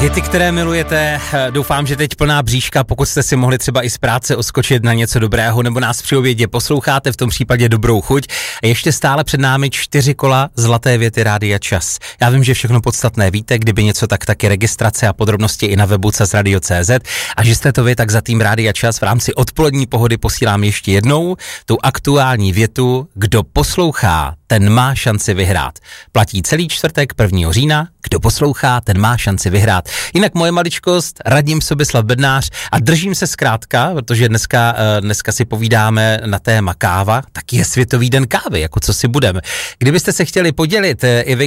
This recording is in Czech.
Hity, které milujete, doufám, že teď plná bříška, pokud jste si mohli třeba i z práce oskočit na něco dobrého, nebo nás při obědě posloucháte, v tom případě dobrou chuť. Ještě stále před námi 4 kola zlaté věty Rádia Čas. Já vím, že všechno podstatné víte, kdyby něco tak taky registrace a podrobnosti i na webu CASRadio.cz, a že jste to vy, tak za tým Rádia Čas v rámci odpolední pohody posílám ještě jednou tu aktuální větu: kdo poslouchá, ten má šanci vyhrát. Platí celý čtvrtek 1. října, kdo poslouchá, ten má šanci vyhrát. Jinak moje maličkost, Radim Sobislav Bednář, a držím se zkrátka, protože dneska si povídáme na téma káva, tak je Světový den kávy, jako co si budeme. Kdybyste se chtěli podělit i vy